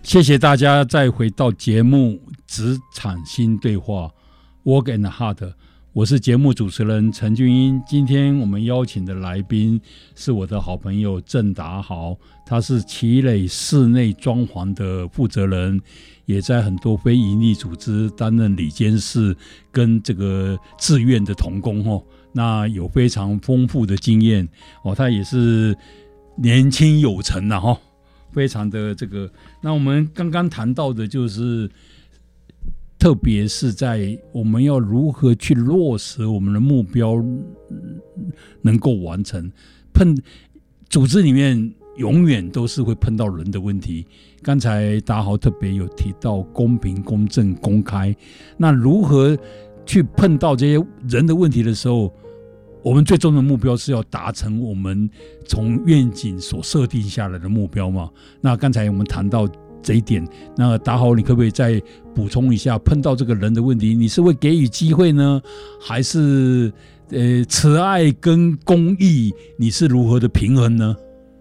谢谢大家再回到节目职场新对话 Work and Heart， 我是节目主持人陈俊英。今天我们邀请的来宾是我的好朋友郑达豪，他是奇磊室内装潢的负责人，也在很多非营利组织担任理监事跟这个志愿的同工，那有非常丰富的经验，他也是年轻有成啊，非常的这个。那我们刚刚谈到的就是特别是在我们要如何去落实我们的目标能够完成。组织里面永远都是会碰到人的问题，刚才达豪特别有提到公平、公正、公开，那如何去碰到这些人的问题的时候，我们最终的目标是要达成我们从愿景所设定下来的目标嘛？那刚才我们谈到这一点，那达豪，你可不可以再补充一下？碰到这个人的问题，你是会给予机会呢，还是慈爱跟公益，你是如何的平衡呢？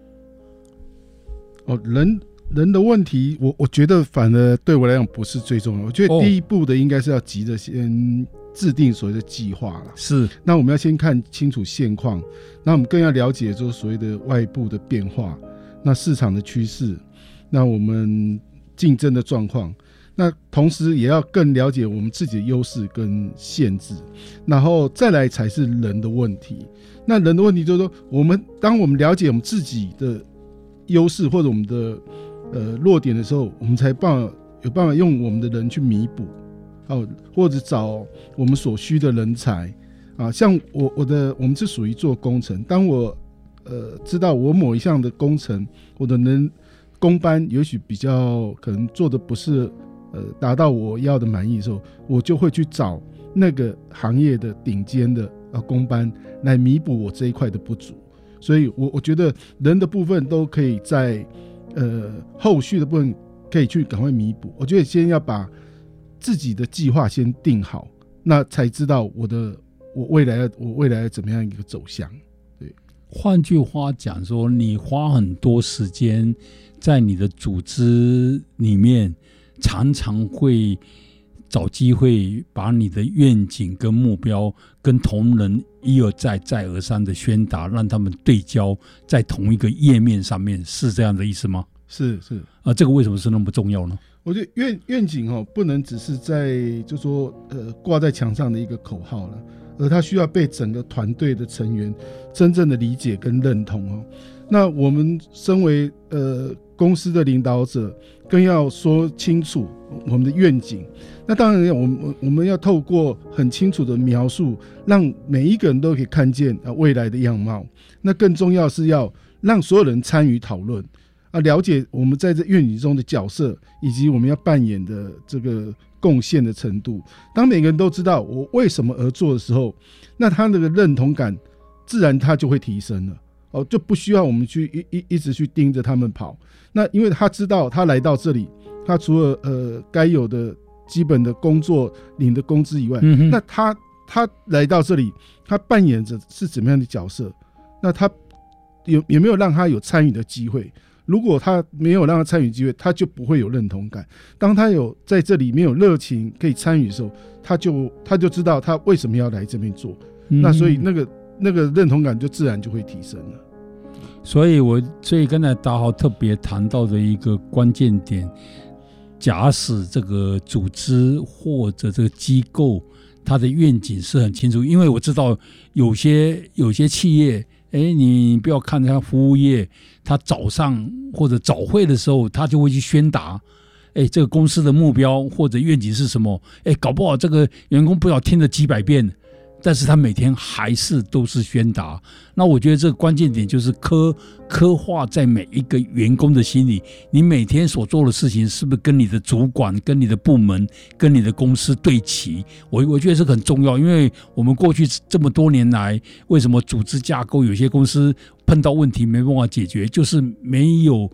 人的问题，我觉得反而对我来讲不是最重要。我觉得第一步的应该是要急着先制定所谓的计划啦。 是， 那我们要先看清楚现况，那我们更要了解就是所谓的外部的变化，那市场的趋势，那我们竞争的状况，那同时也要更了解我们自己的优势跟限制，然后再来才是人的问题。那人的问题就是说，当我们了解我们自己的优势或者我们的弱点的时候，我们才有办法用我们的人去弥补，或者找我们所需的人才啊。像我们是属于做工程，当我知道我某一项的工程，我的工班也许比较可能做的不是达到我要的满意的时候，我就会去找那个行业的顶尖的工班来弥补我这一块的不足。所以我觉得人的部分都可以在后续的部分可以去赶快弥补。我觉得先要把自己的计划先定好，那才知道我未来要怎么样一个走向。对， 换句话讲说，你花很多时间在你的组织里面，常常会找机会把你的愿景跟目标跟同仁一而再再而三的宣达，让他们对焦在同一个页面上面，是这样的意思吗？ 是这个为什么是那么重要呢？ 我觉得愿景不能只是就说挂在墙上的一个口号了，而它需要被整个团队的成员真正的理解跟认同。那我们身为公司的领导者，更要说清楚我们的愿景。那当然我们要透过很清楚的描述，让每一个人都可以看见未来的样貌。那更重要是要让所有人参与讨论，了解我们在这愿景中的角色，以及我们要扮演的这个贡献的程度。当每个人都知道我为什么而做的时候，那他那个认同感自然他就会提升了。就不需要我们去一直去盯着他们跑。那因为他知道他来到这里，他除了该有的基本的工作领的工资以外，那他来到这里，他扮演着是怎么样的角色？那他有没有让他有参与的机会？如果他没有让他参与机会，他就不会有认同感。当他有在这里没有热情可以参与的时候，他就知道他为什么要来这边做。那所以那个认同感就自然就会提升了。 所以刚才达豪特别谈到的一个关键点，假使这个组织或者这个机构它的愿景是很清楚，因为我知道有些企业，你不要看它服务业，它早上或者早会的时候，它就会去宣达，这个公司的目标或者愿景是什么，搞不好这个员工不知道听了几百遍，但是他每天还是都是宣达。那我觉得这个关键点就是刻画在每一个员工的心里，你每天所做的事情是不是跟你的主管、跟你的部门、跟你的公司对齐？我觉得这个很重要，因为我们过去这么多年来，为什么组织架构有些公司碰到问题没办法解决，就是没有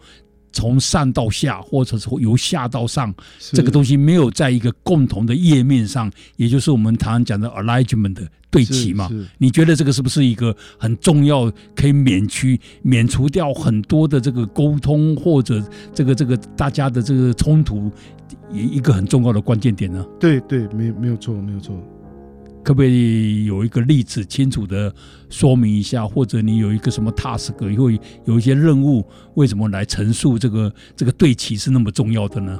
从上到下，或者是由下到上， 是这个东西没有在一个共同的页面上，也就是我们常常讲的 alignment 的对齐嘛。你觉得这个是不是一个很重要，可以免除掉很多的这个沟通或者这个大家的这个冲突，一个很重要的关键点呢？ 对，没有错。 可不可以有一个例子清楚的说明一下，或者你有一个什么 task， 会有一些任务，为什么来陈述这个对齐是那么重要的呢？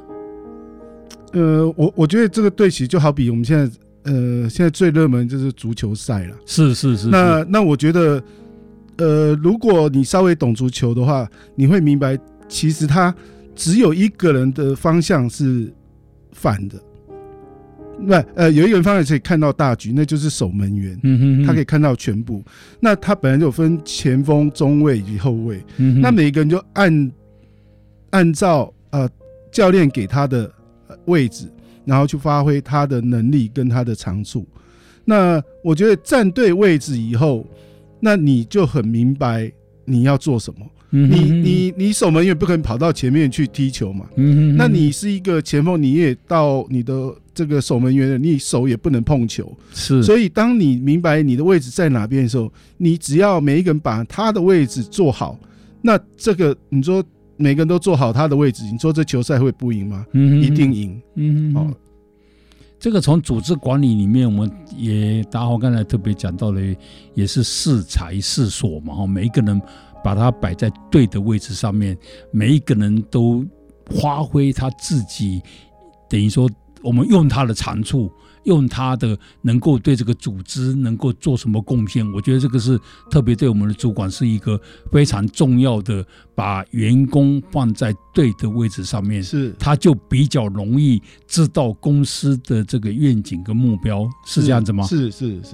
我觉得这个对齐就好比我们现在最热门就是足球赛了。 是。 那我觉得如果你稍微懂足球的话，你会明白，其实他只有一个人的方向是反的。有一个人方向可以看到大局，那就是守门员，他可以看到全部。那他本来就有分前锋、中卫以及后卫，那每一个人就按照教练给他的位置，然后去发挥他的能力跟他的长处。那我觉得站对位置以后，那你就很明白你要做什么。你守门员不可能跑到前面去踢球嘛，那你是一个前锋，你也到你的这个守门员的，你手也不能碰球。 是， 所以当你明白你的位置在哪边的时候，你只要每一个人把他的位置做好，那这个你说每个人都做好他的位置，你说这球赛会不赢吗？一定赢。 这个从组织管理里面，我们也达豪刚才特别讲到的，也是适才适所嘛，每一个人把它摆在对的位置上面，每一个人都发挥他自己，等于说我们用他的长处，用他的能够对这个组织能够做什么贡献，我觉得这个是特别对我们的主管是一个非常重要的，把员工放在对的位置上面， 是他就比较容易知道公司的这个愿景跟目标，是这样子吗？ 是。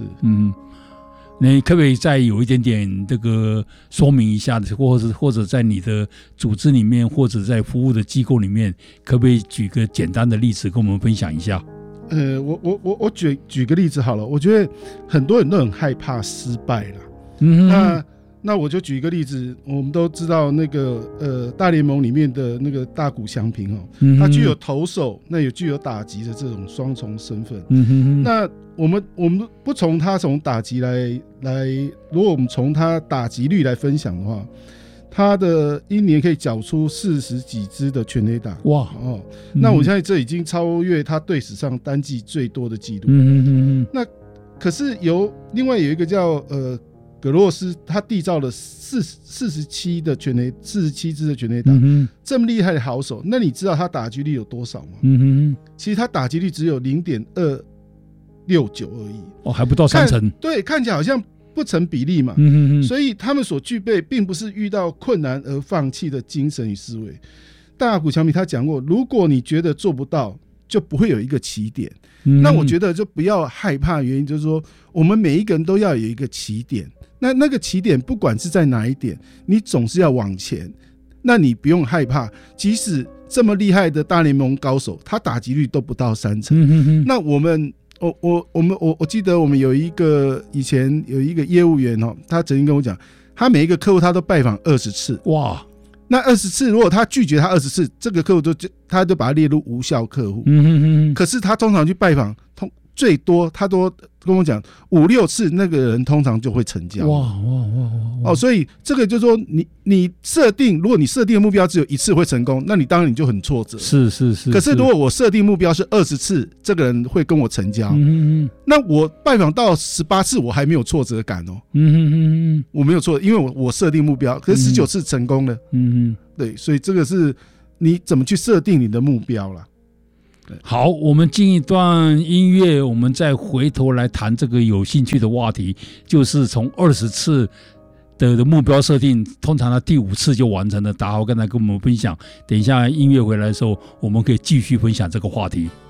你可不可以再有一点点这个说明一下，或者在你的组织里面，或者在服务的机构里面，可不可以举个简单的例子跟我们分享一下？ 我举个例子好了。我觉得很多人都很害怕失败啦。那我就举一个例子，我们都知道那个大联盟里面的那个大谷翔平他具有投手，那也具有打击的这种双重身份。那我们不从他从打击来，如果我们从他打击率来分享的话，他的一年可以缴出40几支的全垒打。哇那我现在这已经超越他队史上单季最多的纪录。那可是另外有一个叫葛洛斯，他缔造了47支的全垒打，这么厉害的好手，那你知道他打击率有多少吗？其实他打击率只有0.269而已，还不到3成。 对，看起来好像不成比例嘛。所以他们所具备并不是遇到困难而放弃的精神与思维。大谷翔平他讲过，如果你觉得做不到，就不会有一个起点。那我觉得就不要害怕，原因就是说，我们每一个人都要有一个起点。那个起点不管是在哪一点，你总是要往前。那你不用害怕，即使这么厉害的大联盟高手，他打击率都不到3成。那我记得我们以前有一个业务员他曾经跟我讲，他每一个客户他都拜访20次。哇！那20次，如果他拒绝他20次，这个客户他就把他列入无效客户。可是他通常去拜访，最多他都跟我讲5-6次，那个人通常就会成交。哇！所以这个就是说，你设定，如果你设定的目标只有1次会成功，那你当然你就很挫折。是。可是如果我设定目标是20次，这个人会跟我成交。那我拜访到18次，我还没有挫折感哦。我没有挫折，因为我设定目标，可是19次成功了。对，所以这个是你怎么去设定你的目标啦。 好，我们进一段音乐，我们再回头来谈这个有兴趣的话题，就是从20次的目标设定，通常他第5次就完成了。达豪刚才跟我们分享，等一下音乐回来的时候，我们可以继续分享这个话题。